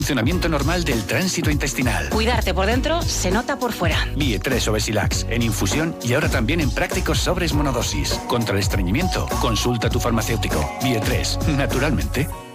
Funcionamiento normal del tránsito intestinal. Cuidarte por dentro se nota por fuera. Bie3 Obesilax, en infusión y ahora también en prácticos sobres monodosis. Contra el estreñimiento, consulta a tu farmacéutico. Bie3, naturalmente.